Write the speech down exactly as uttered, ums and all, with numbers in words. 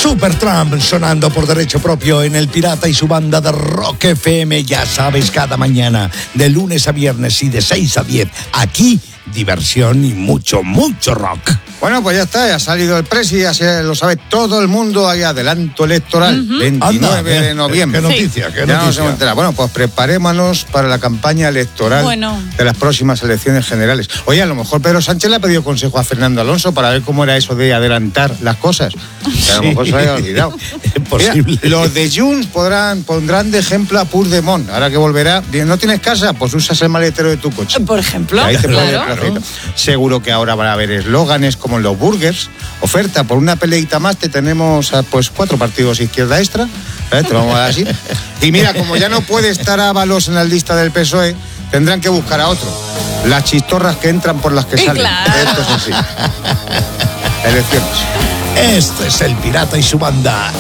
Supertramp sonando por derecho propio en El Pirata y su banda de Rock F M. Ya sabes, cada mañana, de lunes a viernes y de seis a diez, aquí, diversión y mucho, mucho rock. Bueno, pues ya está, ya ha salido el presi, ya se lo sabe todo el mundo. Hay adelanto electoral, uh-huh. veintinueve Anda, de noviembre. ¿Qué noticia? Sí. ¿Qué ya noticia? nos hemos enterado. Bueno, pues preparémonos para la campaña electoral bueno. de las próximas elecciones generales. Oye, a lo mejor Pedro Sánchez le ha pedido consejo a Fernando Alonso para ver cómo era eso de adelantar las cosas. Sí. A lo mejor se había olvidado. Es posible. Mira, los de Junts podrán, pondrán de ejemplo a Puigdemont. Ahora que volverá, ¿no tienes casa? Pues usas el maletero de tu coche. Por ejemplo. Ahí te claro. claro. Seguro que ahora van a haber eslóganes como en los burgers. Oferta por una peleita más, te tenemos a, pues cuatro partidos izquierda extra, ¿eh? Te lo vamos a dar así. Y mira, como ya no puede estar Ábalos en la lista del P S O E, tendrán que buscar a otro. Las chistorras que entran por las que salen. Claro. Esto es así. Elecciones. Este es El Pirata y su banda.